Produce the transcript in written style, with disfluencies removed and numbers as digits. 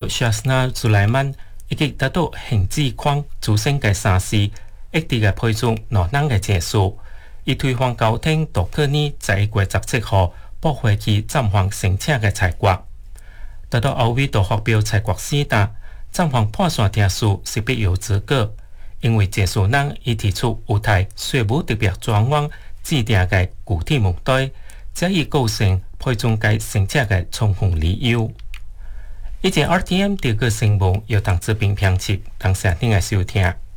沙斯纳苏莱曼以及得到hình之框组成嘅沙士，一啲嘅配種羅能嘅結束，而推翻交聽杜克尼在國雜誌後駁回其暫緩乘車嘅裁決。得到歐美度發表裁決時達，暫緩破算條數是必有資格，因為結束人已提出有台稅務特別專案制定嘅具體目的，這已構成配種嘅乘車嘅充分理由。以前 RTM 第二個新聞由鄧志平編輯，當時聽嘅收聽。